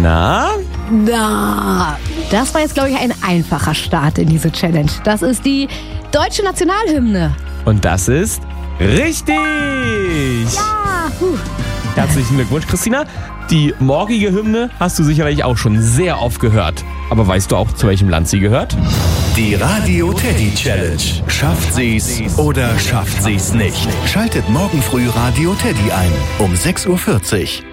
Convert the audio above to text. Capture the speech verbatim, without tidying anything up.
Na? Na, das war jetzt, glaube ich, ein einfacher Start in diese Challenge. Das ist die deutsche Nationalhymne. Und das ist richtig! Ja! Puh. Herzlichen Glückwunsch, Christina. Die morgige Hymne hast du sicherlich auch schon sehr oft gehört. Aber weißt du auch, zu welchem Land sie gehört? Die Radio Teddy Challenge. Schafft sie's oder schafft sie's nicht? Schaltet morgen früh Radio Teddy ein um sechs Uhr vierzig.